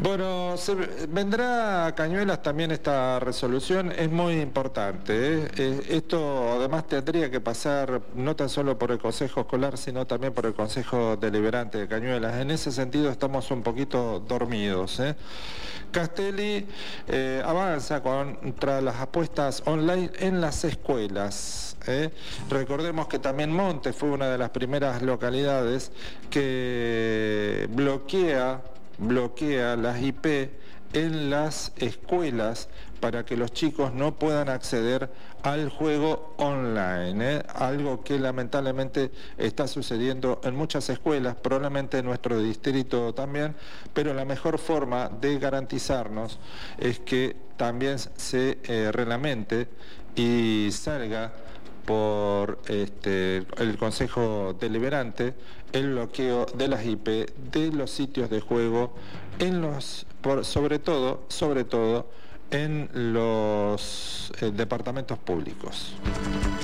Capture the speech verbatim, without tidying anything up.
Bueno, se, vendrá a Cañuelas también esta resolución, es muy importante, ¿eh? Eh, esto además tendría que pasar no tan solo por el Consejo Escolar, sino también por el Consejo Deliberante de Cañuelas. En ese sentido estamos un poquito dormidos, ¿eh? Castelli eh, avanza contra las apuestas online en las escuelas, ¿eh? Recordemos que también Montes fue una de las primeras localidades que bloquea bloquea las I P en las escuelas para que los chicos no puedan acceder al juego online, ¿eh? Algo que lamentablemente está sucediendo en muchas escuelas, probablemente en nuestro distrito también, pero la mejor forma de garantizarnos es que también se eh, reglamente y salga por este, el Consejo Deliberante el bloqueo de las I P de los sitios de juego en los, por, sobre todo, sobre todo en los eh, departamentos públicos.